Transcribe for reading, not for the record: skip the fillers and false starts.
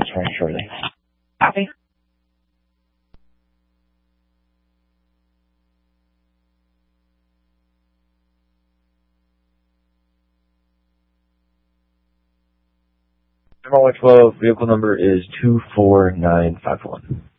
transferring shortly. Copy. Number 112, vehicle number is 24951.